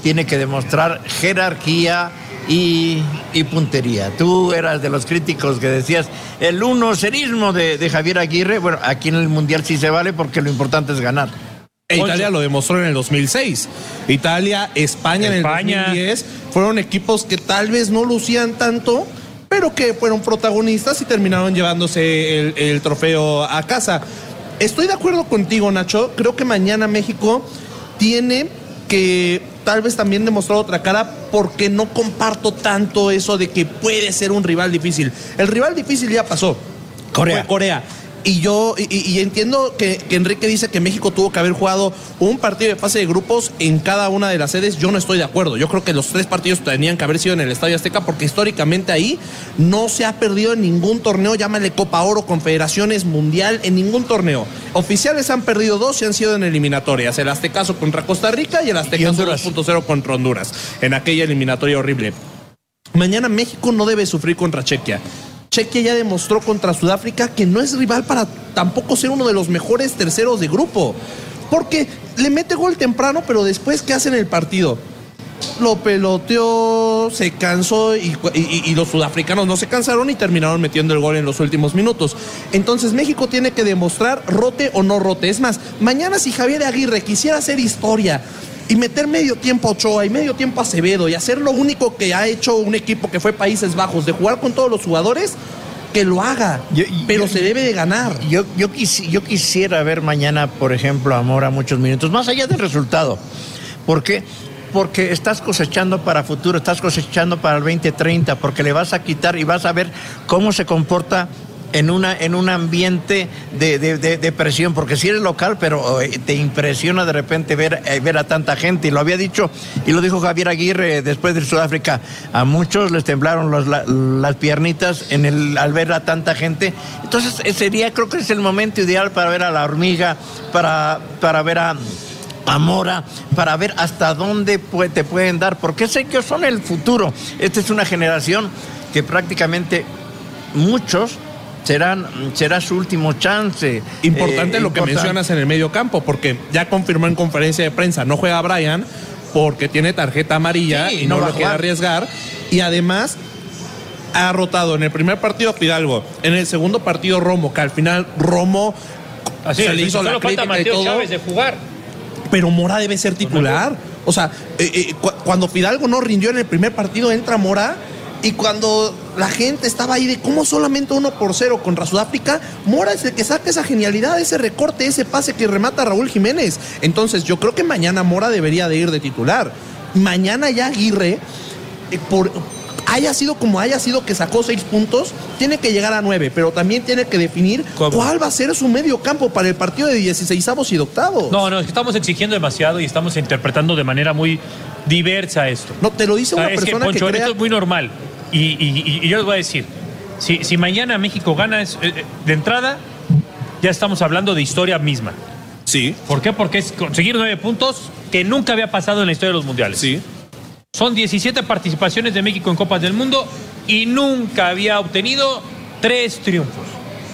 tiene que demostrar jerarquía y puntería. Tú eras de los críticos que decías el unocerismo de Javier Aguirre. Bueno, aquí en el Mundial sí se vale porque lo importante es ganar. Italia lo demostró en el 2006. Italia, España en el 2010 fueron equipos que tal vez no lucían tanto, pero que fueron protagonistas y terminaron llevándose el trofeo a casa. Estoy de acuerdo contigo, Nacho. Creo que mañana México tiene que tal vez también demostrar otra cara, porque no comparto tanto eso de que puede ser un rival difícil. El rival difícil ya pasó. Corea. Y yo entiendo que Enrique dice que México tuvo que haber jugado un partido de fase de grupos en cada una de las sedes. Yo no estoy de acuerdo. Yo creo que los 3 partidos tenían que haber sido en el Estadio Azteca, porque históricamente ahí no se ha perdido en ningún torneo, llámale Copa Oro, Confederaciones, Mundial, en ningún torneo. Oficiales han perdido 2 y han sido en eliminatorias. El Aztecaso contra Costa Rica y el Aztecaso 2.0 contra Honduras, en aquella eliminatoria horrible. Mañana México no debe sufrir contra Chequia. Chequia ya demostró contra Sudáfrica que no es rival para tampoco ser uno de los mejores terceros de grupo, porque le mete gol temprano, pero después, ¿qué hace en el partido? Lo peloteó, se cansó y los sudafricanos no se cansaron y terminaron metiendo el gol en los últimos minutos. Entonces México tiene que demostrar rote o no rote. Es más, mañana si Javier Aguirre quisiera hacer historia y meter medio tiempo a Ochoa y medio tiempo a Acevedo y hacer lo único que ha hecho un equipo que fue Países Bajos, de jugar con todos los jugadores, que lo haga, pero se debe de ganar. Yo quisiera ver mañana, por ejemplo, a Mora muchos minutos, más allá del resultado. ¿Por qué? Porque estás cosechando para futuro, estás cosechando para el 2030, porque le vas a quitar y vas a ver cómo se comporta en un ambiente de presión, porque si eres local, pero te impresiona de repente ver a tanta gente, y lo había dicho, y lo dijo Javier Aguirre después de Sudáfrica, a muchos les temblaron las piernitas al ver a tanta gente. Entonces creo que es el momento ideal para ver a la hormiga, para ver a Mora, para ver hasta dónde te pueden dar, porque sé que son el futuro. Esta es una generación que prácticamente muchos será su último chance. Importante lo que mencionas en el medio campo, porque ya confirmó en conferencia de prensa, no juega Brian porque tiene tarjeta amarilla y no lo quiere arriesgar, y además ha rotado en el primer partido Fidalgo, en el segundo partido Romo, que al final Romo se le hizo la crítica y todo. Chávez de jugar. Pero Mora debe ser titular. O sea, cuando Fidalgo no rindió en el primer partido, entra Mora. Y cuando la gente estaba ahí de cómo solamente 1-0 contra Sudáfrica, Mora es el que saca esa genialidad, ese recorte, ese pase que remata a Raúl Jiménez. Entonces yo creo que mañana Mora debería de ir de titular. Mañana ya Aguirre, haya sido como haya sido, que sacó 6 puntos, tiene que llegar a 9, pero también tiene que definir cuál va a ser su medio campo para el partido de 16avos y de octavos. No, estamos exigiendo demasiado y estamos interpretando de manera muy diversa esto. No, te lo dice una persona Poncho, que crea... esto es muy normal. Y yo les voy a decir, si mañana México gana de entrada, ya estamos hablando de historia misma. Sí. ¿Por qué? Porque es conseguir 9 puntos que nunca había pasado en la historia de los mundiales. Sí. Son 17 participaciones de México en Copas del Mundo y nunca había obtenido 3 triunfos.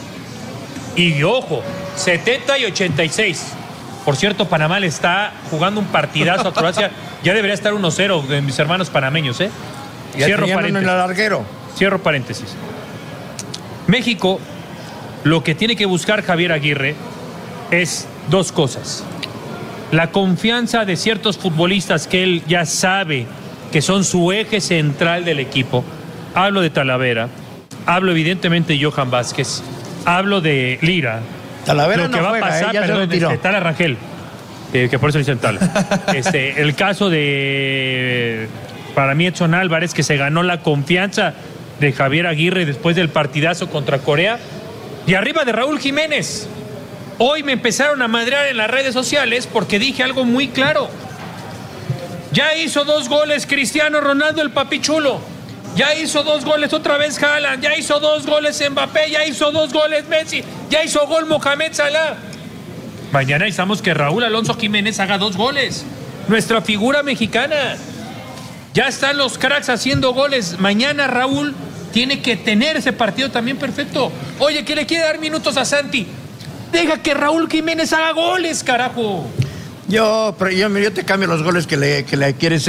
Y ojo, 70 y 86. Por cierto, Panamá le está jugando un partidazo a Croacia. Ya debería estar 1-0 de mis hermanos panameños, ¿eh? Cierro paréntesis. En el alarguero. Cierro paréntesis. México, lo que tiene que buscar Javier Aguirre es 2 cosas. La confianza de ciertos futbolistas que él ya sabe que son su eje central del equipo. Hablo de Talavera, hablo evidentemente de Johan Vázquez, hablo de Lira. Talavera lo que no va juega, a pasar, ya perdón, se retiró. Tala Rangel, que por eso le dicen Tala. El caso de, para mí, Edson Álvarez, que se ganó la confianza de Javier Aguirre después del partidazo contra Corea. Y arriba de Raúl Jiménez. Hoy me empezaron a madrear en las redes sociales porque dije algo muy claro. Ya hizo 2 goles Cristiano Ronaldo, el papichulo. Ya hizo 2 goles otra vez Haaland. Ya hizo 2 goles Mbappé. Ya hizo 2 goles Messi. Ya hizo gol Mohamed Salah. Mañana necesitamos que Raúl Alonso Jiménez haga 2 goles. Nuestra figura mexicana. Ya están los cracks haciendo goles. Mañana Raúl tiene que tener ese partido también perfecto. Oye, que le quiere dar minutos a Santi. Deja que Raúl Jiménez haga goles, carajo. Yo te cambio los goles que le quieres